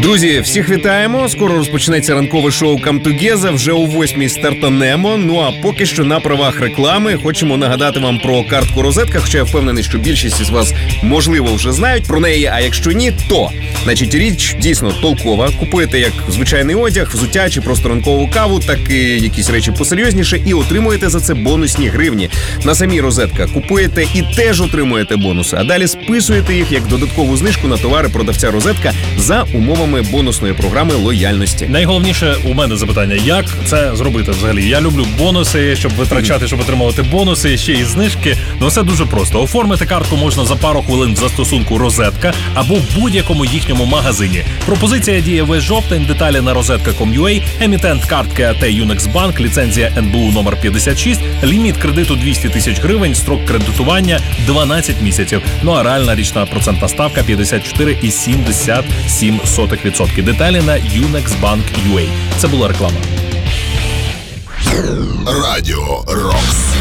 Друзі, всіх вітаємо. Скоро розпочнеться ранкове шоу Come Together. Вже о 8-й стартанемо. Ну а поки що на правах реклами хочемо нагадати вам про картку розетка, хоча я впевнений, що більшість із вас, можливо, вже знають про неї, а якщо ні, то... Значить, річ дійсно толкова. Купуєте як звичайний одяг, взуття чи просто ранкову каву, так і якісь речі посерйозніше, і отримуєте за це бонусні гривні. На самій розетка купуєте і теж отримуєте бонуси, а далі списуєте їх як додаткову знижку на товари продавця розетка за умовами бонусної програми лояльності. Найголовніше у мене запитання, як це зробити взагалі? Я люблю бонуси, щоб витрачати, щоб отримувати бонуси, ще і знижки. Ну все дуже просто. Оформити картку можна за пару хвилин в застосунку «Розетка» або в будь-якому їхньому магазині. Пропозиція діє весь жовтень, деталі на rozetka.com.ua, емітент картки АТ Юнекс-Банк, ліцензія НБУ номер 56, ліміт кредиту 200 тисяч гривень, строк кредитування 12 місяців. Ну а реальна річна процентна ставка 54,77%. Деталі на Юнекс-Банк.ua. Це була реклама. Радіо Рокс.